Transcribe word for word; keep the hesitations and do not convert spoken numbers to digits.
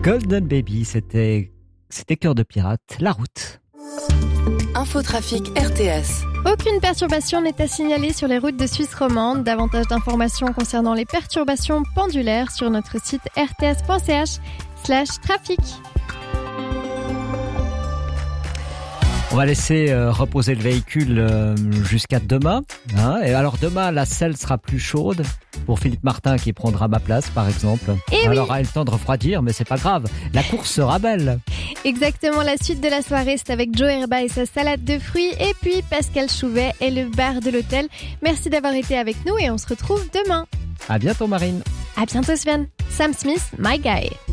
Golden Baby, c'était, c'était Cœur de Pirate, la route. Infotrafic R T S. Aucune perturbation n'est à signaler sur les routes de Suisse romande. Davantage d'informations concernant les perturbations pendulaires sur notre site r t s point c h slash trafic. On va laisser euh, reposer le véhicule euh, jusqu'à demain. Hein. Et alors demain, la selle sera plus chaude pour Philippe Martin qui prendra ma place, par exemple. Et Elle oui. aura eu le temps de refroidir, mais c'est pas grave. La course sera belle. Exactement, la suite de la soirée, c'est avec Joe Herba et sa salade de fruits. Et puis Pascal Chouvet et le bar de l'hôtel. Merci d'avoir été avec nous et on se retrouve demain. À bientôt, Marine. À bientôt Sven. Sam Smith, My Guy.